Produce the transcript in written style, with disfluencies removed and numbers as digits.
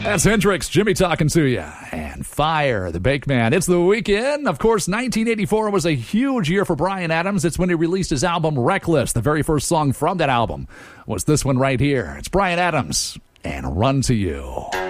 That's Hendrix, Jimmy talking to you. And Fire, the Bake Man. It's the weekend. Of course, 1984 was a huge year for Bryan Adams. It's when he released his album Reckless. The very first song from that album was this one right here. It's Bryan Adams and Run to You.